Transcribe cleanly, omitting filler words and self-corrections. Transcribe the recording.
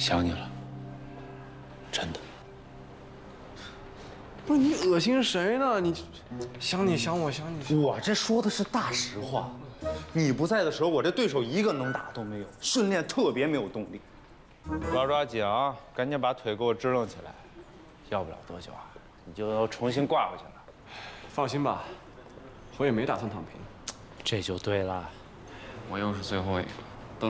想你了，真的。 不是你恶心谁呢？你想你想我想你。 我这说的是大实话。你不在的时候，我这对手一个能打都没有，训练特别没有动力。 抓紧啊，赶紧把腿给我支棱起来，要不了多久啊，你就重新挂回去了。 放心吧，我也没打算躺平。 这就对了， 我又是最后一个。